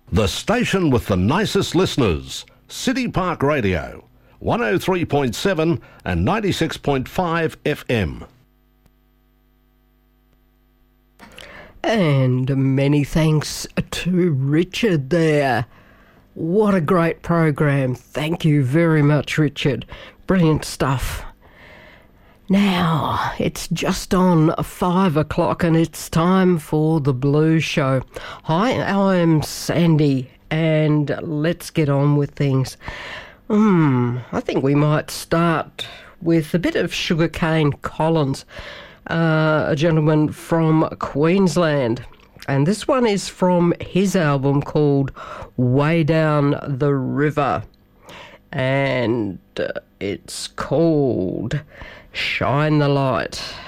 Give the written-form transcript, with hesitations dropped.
The station with the nicest listeners, City Park Radio, 103.7 and 96.5 FM. And many thanks to Richard there. What a great program. Thank you very much, Richard. Brilliant stuff. Now, it's just on 5 o'clock and it's time for the Blues Show. Hi, I'm Sandy and let's get on with things. I think we might start with a bit of Sugarcane Collins, a gentleman from Queensland. And this one is from his album called Way Down the River. And it's called Shine the Light.